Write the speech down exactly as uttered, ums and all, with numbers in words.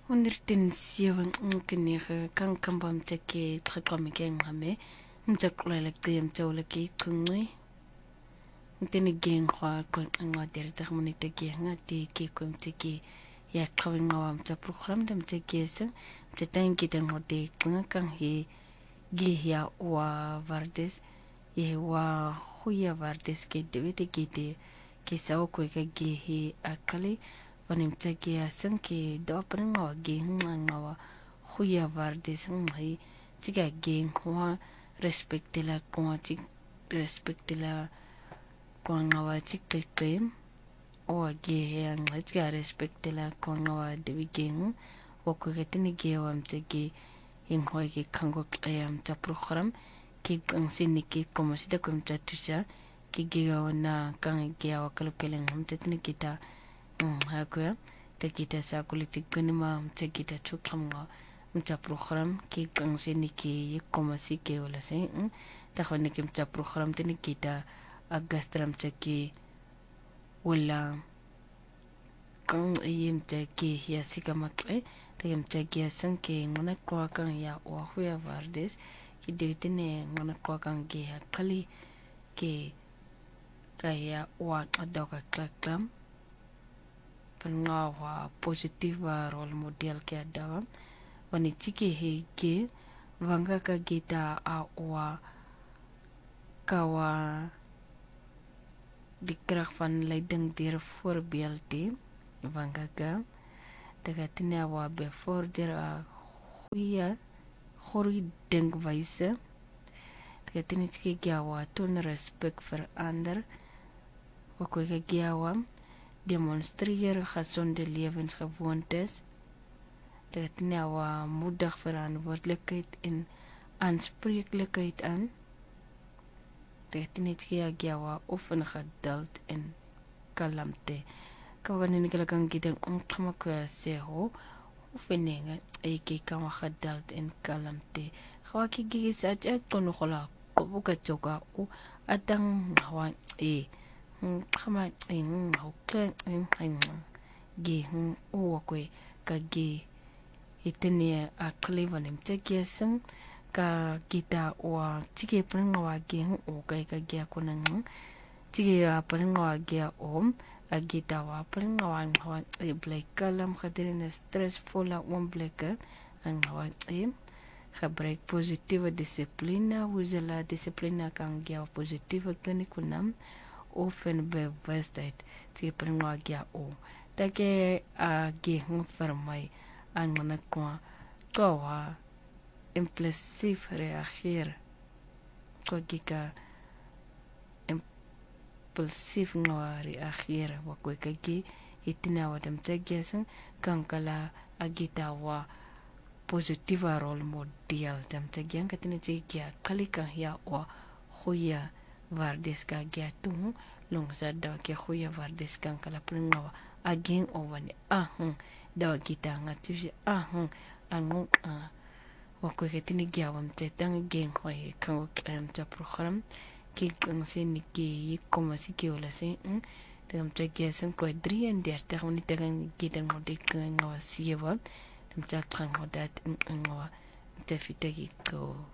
honderdtien sewe ngenege kan kambam teke treklamikeng hame mtakulele kem toleki kungwe nteni geng kwa kwa ngwa derta moni teke ngati ke kum teke ya kawing ngwa mta program dem teke se mtatangi den hode kunga kan he ge ya wa vardes ye wa huya vardes ke debete ke de ke sawo ko ke ge he akali panim teke ya sanke do pringa ge ngwa huya vardes ngai tiga ge ngwa respecte la kwa tik respecte la kwa ngawa tik te o ge ya ngai tiga respecte la kwa ngawa de bigeng o ko ke tini ge wa mtege in hoi ke kango ayam ta program ke ang siniki como si de kum ta tusa ke ge na kang ge wa kalukelen hum tetni kita ha ko te kita sa kulitik kunima te kita chukam nga mta program ke ang siniki como si ke wala se ta khone ke mta program tini kita agastram te ke wala kang ayem te ke ya sikamakle te mta ke san ke ngona kwa kang ya wa huya vardes ki devitene ngona kwa kang ke ya kali ke kaya wa adoka klaklam pengawa positiva role model ke adawa wani tiki heke vanga ka gita a wa kawa dikrak van leiding dir voorbeelde vanga ka daga tine wa bevorder a goeie goeie denkwijze daga tine tiki gyawa toon respect vir ander wakwe ka gyawa demonstreer gezonde levensgewoontes dat nou moedig verantwoordelijkheid en aanspreeklikheid aan dat net gea offen geduld en kalmte kawan ni kala kan kita ongkama kwa seho oefeninge eke kan geduld en kalmte gawa ki gi sa ja kono khola ko buka choka o atang hawa e kama en hokke en en ge o kwe ka ge itene a clevan em teke sang ka kita wa tike pringa wa ge o ka ka ge kunang tike a pringa wa ge om a kita wa pringa wa wa e black kalam khadrin stressful a one black an wa e gebruik positiewe dissipline hoe ze la dissipline kan ge positiewe klinikunam ofen bewustheid tike pringa wa ge o take a ge vir my aan mana kwa kwa impulsief reageer kwa gika impulsief nga reageer wakwe kaki itina wadam tagyasan kankala agita wa positiva role model dam tagyan katina tagya kalika ya wa khoya vardes ka gya tu longsa da ke khoya vardes kankala pringa again ovani ah dawa kita ngati ah anu wakwe ketini gyawam te tang gen hoye kango am ta program ki kang se niki koma siki wala se tam ta gyasam ko dri en der ta honi ta kita ngode kango siwa tam ta kango dat ngawa te fitegi ko